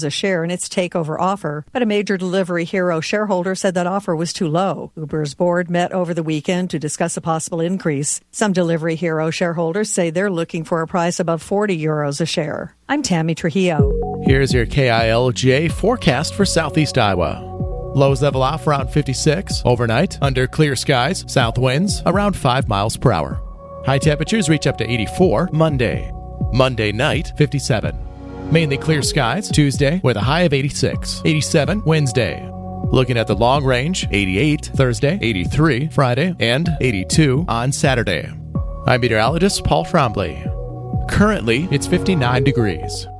a share in its takeover offer, but a major Delivery Hero shareholder said that offer was too low. Uber's board met over the weekend to discuss a possible increase. Some Delivery Hero shareholders say they're looking for a price above €40 a share. I'm Tammy Trujillo. Here's your KILJ forecast for Southeast Iowa. Lows level off around 56. Overnight, under clear skies, south winds around 5 miles per hour. High temperatures reach up to 84 Monday. Monday night, 57. Mainly clear skies Tuesday with a high of 86. 87 Wednesday. Looking at the long range, 88 Thursday, 83 Friday, and 82 on Saturday. I'm meteorologist Paul Frombley. Currently, it's 59 degrees.